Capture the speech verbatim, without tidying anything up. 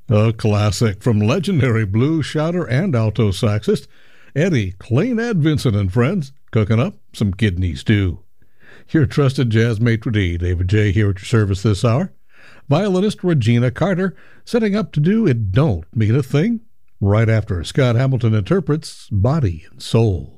A classic from legendary blues shouter and alto saxist Eddie Clean Ed Vincent and friends, cooking up some kidney stew. Your trusted jazz maitre d', David J. here at your service this hour. Violinist Regina Carter setting up to do It Don't Mean a Thing right after Scott Hamilton interprets Body and Soul.